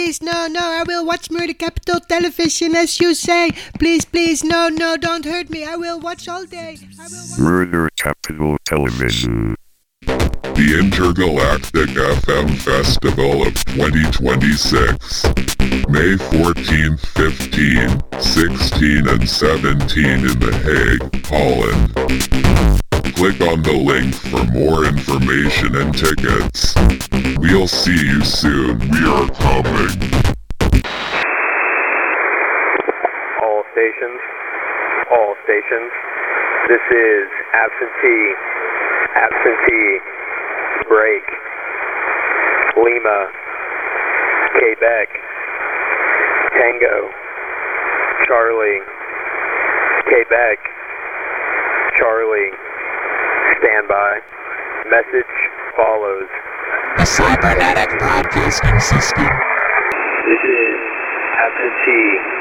please, no, I will watch Murder Capital Television as you say. Please, no, don't hurt me. I will watch all day. Murder Capital Television. The Intergalactic FM Festival of 2026. May 14th, 15, 16, and 17 in The Hague, Holland. Click on the link for more information and tickets. We'll see you soon. We are coming. All stations. This is absentee, break, Lima, Quebec, Tango, Charlie, Quebec, Charlie, standby. Message follows. The cybernetic broadcasting system. This is absentee,